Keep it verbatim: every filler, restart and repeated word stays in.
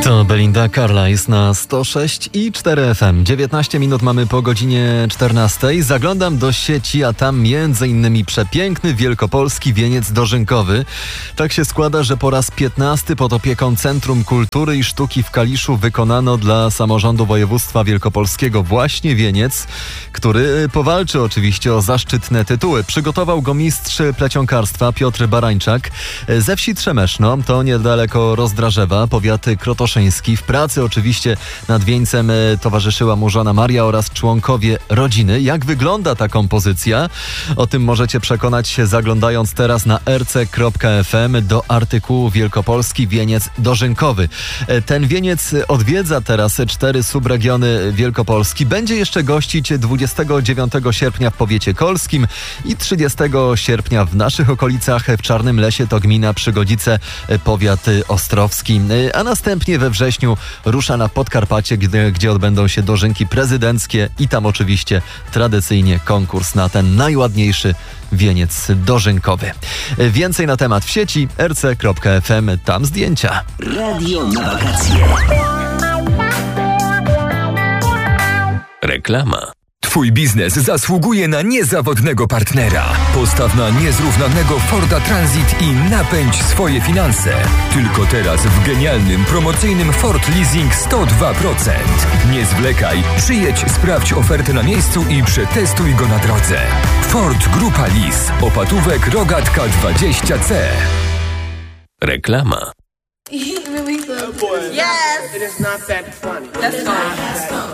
To Belinda Carlisle na sto sześć i cztery F M. dziewiętnaście minut mamy po godzinie czternastej. Zaglądam do sieci, a tam między innymi przepiękny wielkopolski wieniec dożynkowy. Tak się składa, że po raz piętnasty pod opieką Centrum Kultury i Sztuki w Kaliszu wykonano dla samorządu województwa wielkopolskiego właśnie wieniec, który powalczy oczywiście o zaszczytne tytuły. Przygotował go mistrz plecionkarstwa Piotr Barańczak ze wsi Trzemeszno, to niedaleko Rozdrażewa, powiat krotoszyński. W pracy oczywiście nad wieńcem towarzyszyła mu żona Maria oraz członkowie rodziny. Jak wygląda ta kompozycja? O tym możecie przekonać się zaglądając teraz na r c kropka f m do artykułu Wielkopolski wieniec dożynkowy. Ten wieniec odwiedza teraz cztery subregiony Wielkopolski. Będzie jeszcze gościć dwudziestego dziewiątego sierpnia w powiecie kolskim i trzydziestego sierpnia w naszych okolicach w Czarnym Lesie, to gmina Przygodzice, powiat ostrowski. A następnie we wrześniu rusza na Podkarpacie, gdzie, gdzie odbędą się dożynki prezydenckie i tam oczywiście tradycyjnie konkurs na ten najładniejszy wieniec dożynkowy. Więcej na temat w sieci r c kropka f m, tam zdjęcia. Radio na wakacje. Reklama. Twój biznes zasługuje na niezawodnego partnera. Postaw na niezrównanego Forda Transit i napędź swoje finanse. Tylko teraz w genialnym, promocyjnym Ford Leasing sto dwa procent. Nie zwlekaj, przyjedź, sprawdź ofertę na miejscu i przetestuj go na drodze. Ford Grupa Lease. Opatówek Rogatka dwadzieścia C. Reklama. Yes! It is not that funny. That's fine.